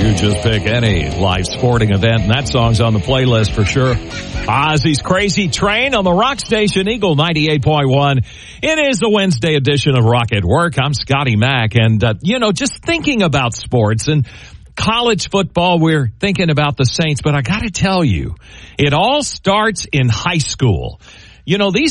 You just pick any live sporting event, and that song's on the playlist for sure. Ozzy's Crazy Train on the Rock Station, Eagle 98.1. It is the Wednesday edition of Rock at Work. I'm Scotty Mack, and, just thinking about sports and college football, we're thinking about the Saints, but I got to tell you, it all starts in high school. These